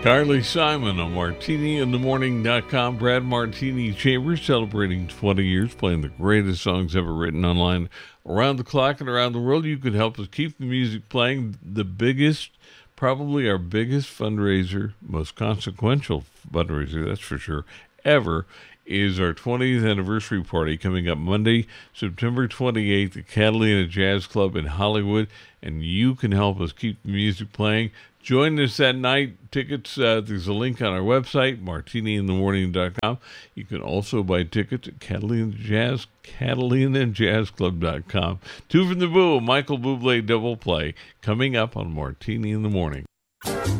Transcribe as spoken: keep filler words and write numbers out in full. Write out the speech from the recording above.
Carly Simon on martini in the morning dot com. Brad Martini Chambers celebrating twenty years, playing the greatest songs ever written online around the clock and around the world. You can help us keep the music playing. The biggest, probably our biggest fundraiser, most consequential fundraiser, that's for sure, ever, is our twentieth anniversary party coming up Monday, September twenty-eighth at Catalina Jazz Club in Hollywood, and you can help us keep the music playing. Join us that night. Tickets, uh, there's a link on our website, martini in the morning dot com. You can also buy tickets at Catalina Jazz, catalina jazz club dot com. Two from the Boo, Michael Bublé double play, coming up on Martini in the Morning.